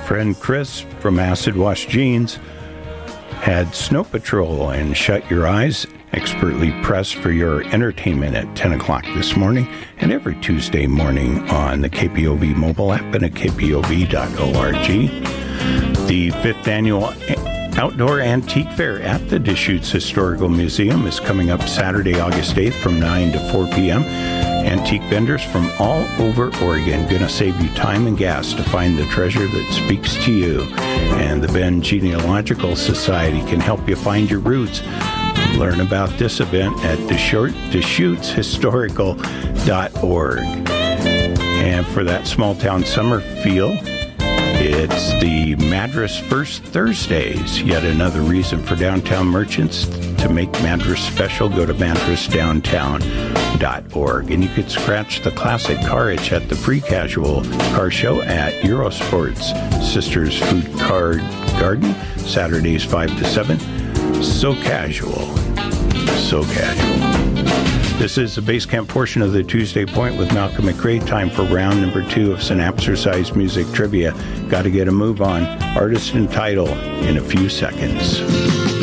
friend Chris from Acid Wash Jeans had Snow Patrol and Shut Your Eyes, expertly pressed for your entertainment at 10 o'clock this morning and every Tuesday morning on the KPOV mobile app and at kpov.org. The 5th annual Outdoor Antique Fair at the Deschutes Historical Museum is coming up Saturday, August 8th from 9 to 4 p.m. Antique vendors from all over Oregon going to save you time and gas to find the treasure that speaks to you. And the Bend Genealogical Society can help you find your roots. Learn about this event at DeschutesHistorical.org. And for that small town summer feel, it's the Madras First Thursdays. Yet another reason for downtown merchants to make Madras special. Go to madrasdowntown.org. And you could scratch the classic car itch at the Free Casual Car Show at Eurosports Sisters Food Car Garden, Saturdays 5 to 7. So casual. So casual. This is the base camp portion of the Tuesday Point with Malcolm McRae. Time for round number 2 of Synapsercise Music Trivia. Got to get a move on. Artist and title in a few seconds.